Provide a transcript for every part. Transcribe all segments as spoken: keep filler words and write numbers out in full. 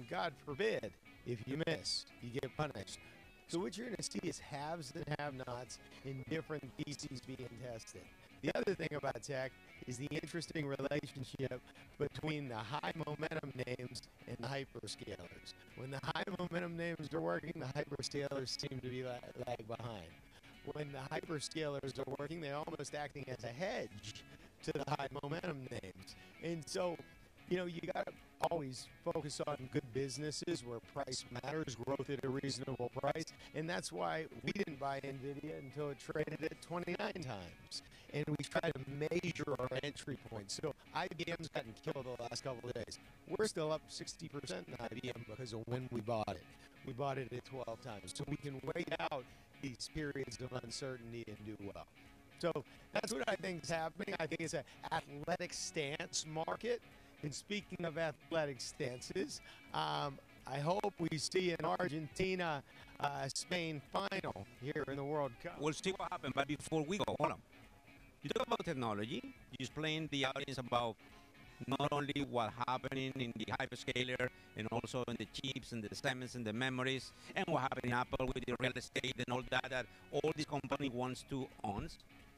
And God forbid, if you miss, you get punished. So what you're going to see is haves and have-nots in different theses being tested. The other thing about tech is the interesting relationship between the high momentum names and the hyperscalers. When the high momentum names are working, the hyperscalers seem to be lag, lag behind. When the hyperscalers are working, they're almost acting as a hedge to the high momentum names. And so, you know, you got to always focus on good businesses where price matters, growth at a reasonable price. And that's why we didn't buy NVIDIA until it traded at twenty-nine times. And we try to measure our entry points. So I B M's gotten killed the last couple of days. We're still up sixty percent in I B M because of when we bought it. We bought it at twelve times. So we can wait out these periods of uncertainty and do well. So that's what I think is happening. I think it's an athletic stance market. And speaking of athletic stances, um, I hope we see an Argentina uh, Spain final here in the World Cup. We'll see what happens, but before we go, hold on. You talk about technology. You explain the audience about not only what happening in the hyperscaler and also in the chips and the segments and the memories and what happened in Apple with the real estate and all that that all this company wants to own.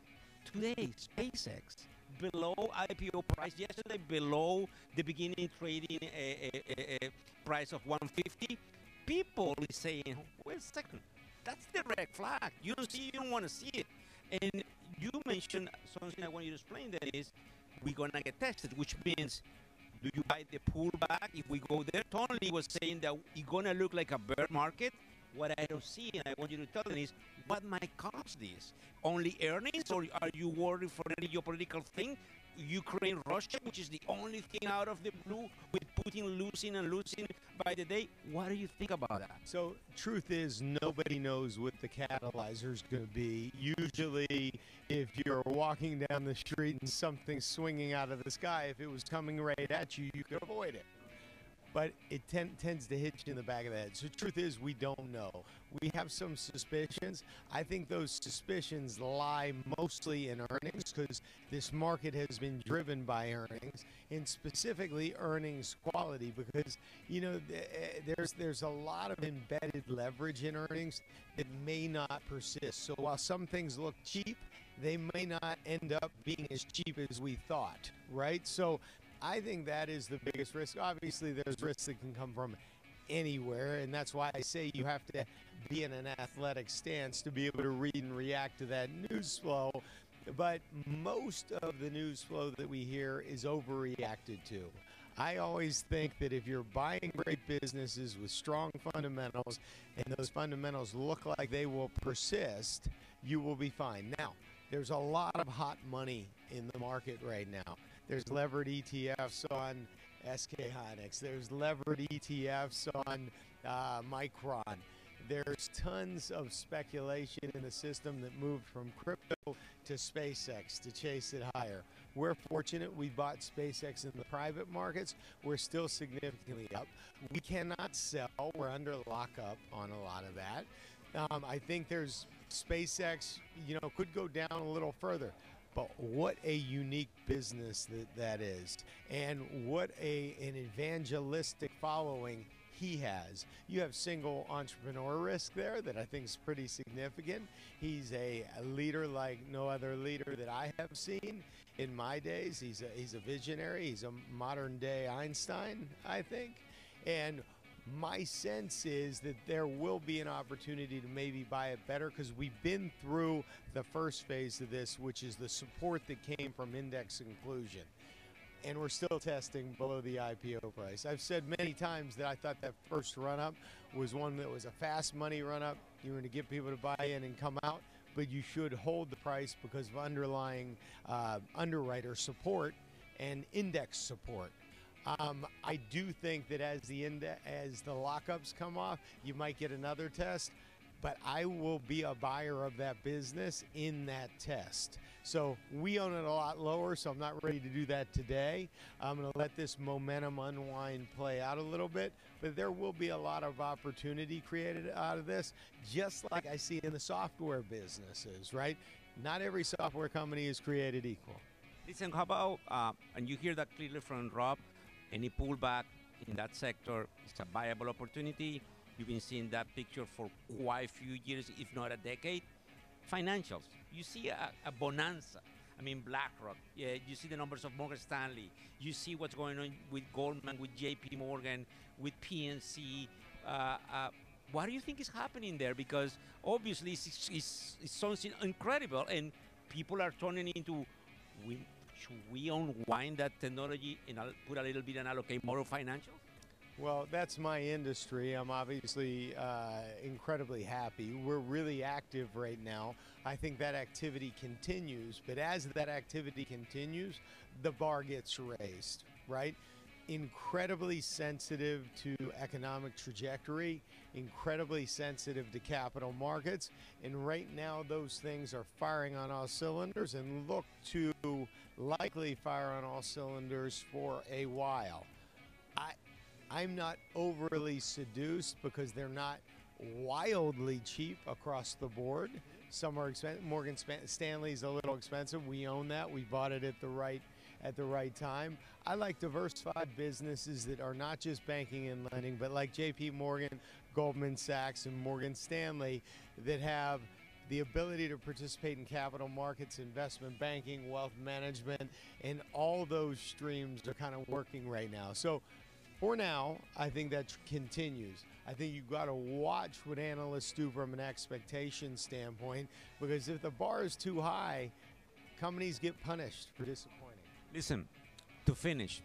Today, SpaceX below I P O price. Yesterday, below the beginning trading a, a, a, a price of one fifty. People is saying, wait a second, that's the red flag. You don't see, you don't want to see it. And you mentioned something I want you to explain. That is, we're gonna get tested, which means, do you buy the pullback if we go there? Tony was saying that it's gonna look like a bear market. What I don't see, and I want you to tell them, is what might cause this? Only earnings, or are you worried for any geopolitical thing? Ukraine, Russia, which is the only thing out of the blue, with Putin losing and losing by the day. What do you think about that? So, truth is, nobody knows what the catalyzer is going to be. Usually, if you're walking down the street and something's swinging out of the sky, if it was coming right at you, you could avoid it. But it ten tends to hit you in the back of the head. So, truth is, we don't know. We have some suspicions. I think those suspicions lie mostly in earnings, because this market has been driven by earnings, and specifically earnings quality, because, you know, there's there's a lot of embedded leverage in earnings that may not persist. So while some things look cheap, they may not end up being as cheap as we thought, right? So I think that is the biggest risk. Obviously, there's risks that can come from anywhere, and that's why I say you have to be in an athletic stance to be able to read and react to that news flow. But most of the news flow that we hear is overreacted to. I always think that if you're buying great businesses with strong fundamentals, and those fundamentals look like they will persist, you will be fine. Now, there's a lot of hot money in the market right now. There's levered E T Fs on S K Hynix. There's levered E T Fs on uh, Micron. There's tons of speculation in the system that moved from crypto to SpaceX to chase it higher. We're fortunate we bought SpaceX in the private markets. We're still significantly up. We cannot sell. We're under lockup on a lot of that. Um, I think there's SpaceX, you know, could go down a little further. But what a unique business that that is, and what a an evangelistic following he has. You have single entrepreneur risk there that I think is pretty significant. He's a, a leader like no other leader that I have seen in my days. He's a, he's a visionary. He's a modern day Einstein, I think. And my sense is that there will be an opportunity to maybe buy it better, because we've been through the first phase of this, which is the support that came from index inclusion. And we're still testing below the I P O price. I've said many times that I thought that first run-up was one that was a fast money run-up. You were going to get people to buy in and come out, but you should hold the price because of underlying uh, underwriter support and index support. Um, I do think that as the index, as the lockups come off, you might get another test, but I will be a buyer of that business in that test. So we own it a lot lower, so I'm not ready to do that today. I'm going to let this momentum unwind play out a little bit, but there will be a lot of opportunity created out of this, just like I see in the software businesses, right? Not every software company is created equal. Listen, how about, uh, and you hear that clearly from Rob, any pullback in that sector is a viable opportunity. You've been seeing that picture for quite a few years, if not a decade. Financials, you see a, a bonanza. I mean, BlackRock, yeah, you see the numbers of Morgan Stanley, you see what's going on with Goldman, with J P Morgan, with P N C. Uh, uh, what do you think is happening there? Because obviously it's, it's, it's something incredible, and people are turning into, we, should we unwind that technology and put a little bit and allocate more of financials? Well, that's my industry. I'm obviously uh, incredibly happy. We're really active right now. I think that activity continues, but as that activity continues, the bar gets raised, right? Incredibly sensitive to economic trajectory, incredibly sensitive to capital markets, and right now those things are firing on all cylinders and look to likely fire on all cylinders for a while. I, I'm not overly seduced because they're not wildly cheap across the board. Some are expensive. Morgan Stanley's a little expensive. We own that. We bought it at the right at the right time. I like diversified businesses that are not just banking and lending, but like J P Morgan, Goldman Sachs, and Morgan Stanley that have the ability to participate in capital markets, investment banking, wealth management, and all those streams are kind of working right now. So for now, I think that continues. I think you've got to watch what analysts do from an expectation standpoint, because if the bar is too high, companies get punished for disappointing. Listen, to finish,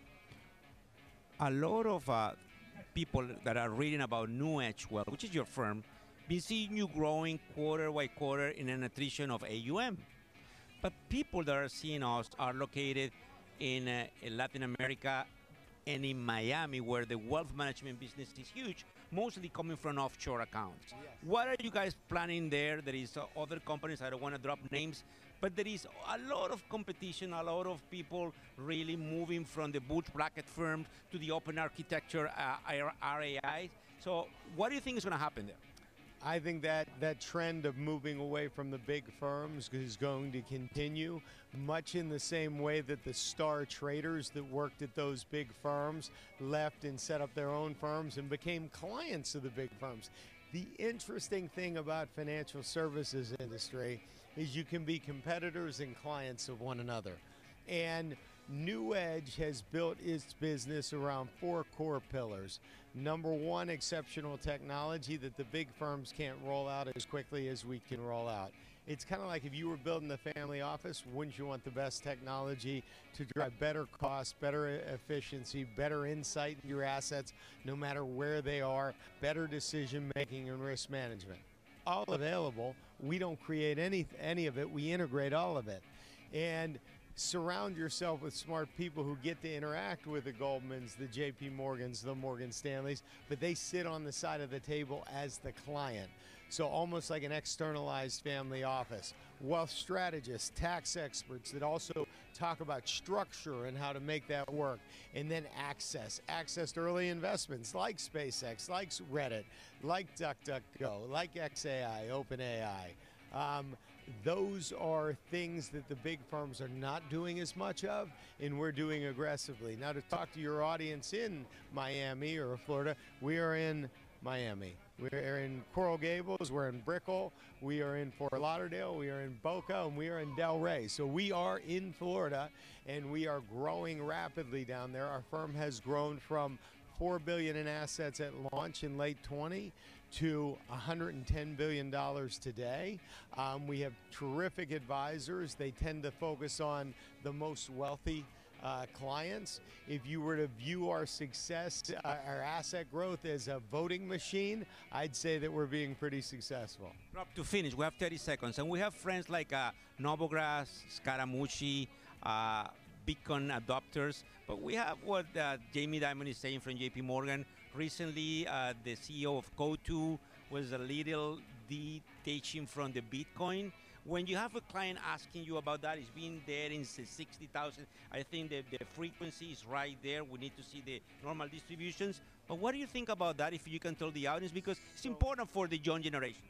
a lot of uh, people that are reading about New Edge Wealth, which is your firm, been seeing you growing quarter by quarter in an attrition of A U M. But people that are seeing us are located in, uh, in Latin America and in Miami, where the wealth management business is huge, mostly coming from offshore accounts. Yes. What are you guys planning there? There is uh, other companies, I don't want to drop names, but there is a lot of competition, a lot of people really moving from the bulge bracket firms to the open architecture uh, R A I. So what do you think is going to happen there? I think that that trend of moving away from the big firms is going to continue, much in the same way that the star traders that worked at those big firms left and set up their own firms and became clients of the big firms. The interesting thing about financial services industry is you can be competitors and clients of one another. And New Edge has built its business around four core pillars. Number one, exceptional technology that the big firms can't roll out as quickly as we can roll out. It's kind of like if you were building the family office, wouldn't you want the best technology to drive better costs, better efficiency, better insight into your assets, no matter where they are, better decision making and risk management? All available. We don't create any, any of it. We integrate all of it. And surround yourself with smart people who get to interact with the Goldmans, the J P Morgans, the Morgan Stanleys, but they sit on the side of the table as the client. So almost like an externalized family office. Wealth strategists, tax experts that also talk about structure and how to make that work. And then access, access to early investments like SpaceX, like Reddit, like DuckDuckGo, like X A I, OpenAI. Um, Those are things that the big firms are not doing as much of, and we're doing aggressively. Now, to talk to your audience in Miami or Florida, we are in Miami. We're in Coral Gables, we're in Brickell, we are in Fort Lauderdale, we are in Boca, and we are in Delray. So we are in Florida, and we are growing rapidly down there. Our firm has grown from four billion dollars in assets at launch in late twenty to one hundred ten billion dollars today. Um, we have terrific advisors. They tend to focus on the most wealthy uh, clients. If you were to view our success, uh, our asset growth as a voting machine, I'd say that we're being pretty successful. Rob, to finish, we have thirty seconds, and we have friends like uh, Novogratz, Scaramucci, uh, Beacon adopters, but we have what uh, Jamie Dimon is saying from J P Morgan. Recently, uh, the C E O of Coatue was a little detaching from the Bitcoin. When you have a client asking you about that, it's been there in sixty thousand. I think the, the frequency is right there. We need to see the normal distributions. But what do you think about that, if you can tell the audience? Because it's important for the young generation.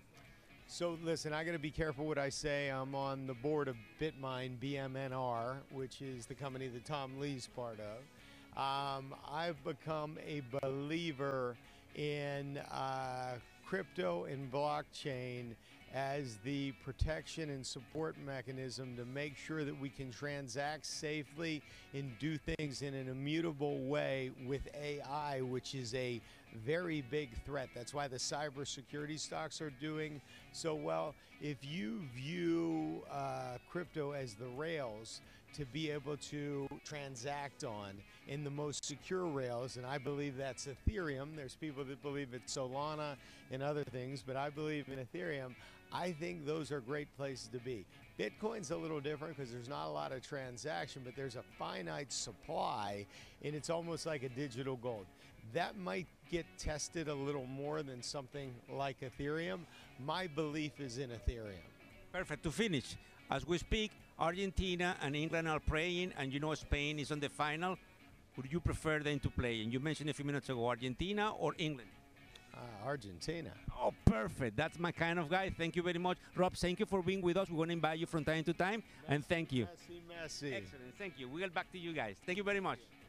So listen, I got to be careful what I say. I'm on the board of BitMine, B M N R, which is the company that Tom Lee's part of. Um, I've become a believer in uh, crypto and blockchain as the protection and support mechanism to make sure that we can transact safely and do things in an immutable way with A I, which is a very big threat. That's why the cybersecurity stocks are doing so well. If you view uh, crypto as the rails to be able to transact on in the most secure rails, and I believe that's Ethereum. There's people that believe it's Solana and other things, but I believe in Ethereum. I think those are great places to be. Bitcoin's a little different because there's not a lot of transaction, but there's a finite supply, and it's almost like a digital gold. That might get tested a little more than something like Ethereum. My belief is in Ethereum. Perfect. To finish, as we speak, Argentina and England are playing, and you know Spain is on the final. Would you prefer them to play? And you mentioned a few minutes ago, Argentina or England? Uh, Argentina. Oh, perfect. That's my kind of guy. Thank you very much. Rob, thank you for being with us. We're going to invite you from time to time. And thank you. Messy, messy. Excellent. Thank you. We'll get back to you guys. Thank you very much.